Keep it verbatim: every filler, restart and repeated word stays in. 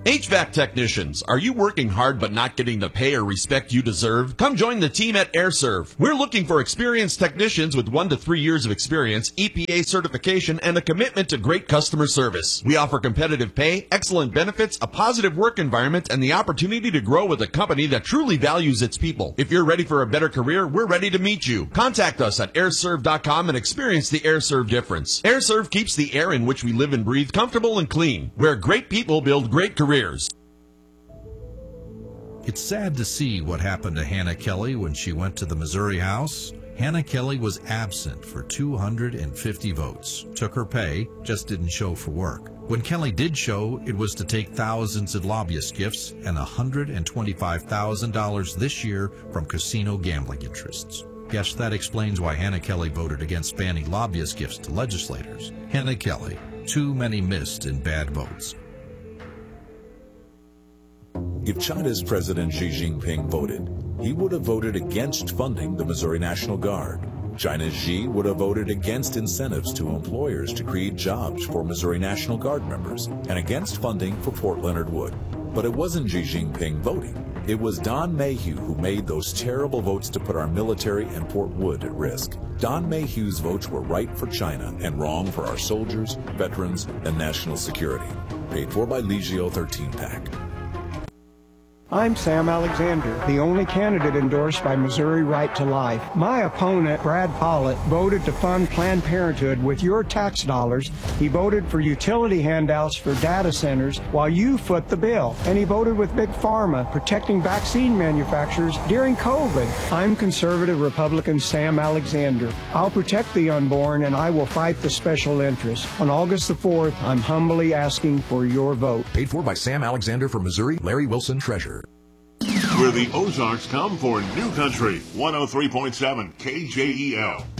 H V A C technicians, are you working hard but not getting the pay or respect you deserve? Come join the team at AirServe. We're looking for experienced technicians with one to three years of experience, E P A certification, and a commitment to great customer service. We offer competitive pay, excellent benefits, a positive work environment, and the opportunity to grow with a company that truly values its people. If you're ready for a better career, we're ready to meet you. Contact us at air serve dot com and experience the AirServe difference. AirServe keeps the air in which we live and breathe comfortable and clean, where great people build great careers. It's sad to see what happened to Hannah Kelly when she went to the Missouri House. Hannah Kelly was absent for two hundred fifty votes, took her pay, just didn't show for work. When Kelly did show, it was to take thousands in lobbyist gifts and one hundred twenty-five thousand dollars this year from casino gambling interests. Yes, that explains why Hannah Kelly voted against banning lobbyist gifts to legislators. Hannah Kelly, too many missed in bad votes. If China's President Xi Jinping voted, he would have voted against funding the Missouri National Guard. China's Xi would have voted against incentives to employers to create jobs for Missouri National Guard members and against funding for Fort Leonard Wood. But it wasn't Xi Jinping voting. It was Don Mayhew who made those terrible votes to put our military and Fort Wood at risk. Don Mayhew's votes were right for China and wrong for our soldiers, veterans, and national security. Paid for by Legio thirteen pack. I'm Sam Alexander, the only candidate endorsed by Missouri Right to Life. My opponent, Brad Pollitt, voted to fund Planned Parenthood with your tax dollars. He voted for utility handouts for data centers while you foot the bill. And he voted with Big Pharma, protecting vaccine manufacturers during COVID. I'm conservative Republican Sam Alexander. I'll protect the unborn and I will fight the special interests. On August the fourth, I'm humbly asking for your vote. Paid for by Sam Alexander for Missouri, Larry Wilson, Treasurer. Where the Ozarks come for New Country, one oh three point seven K J E L.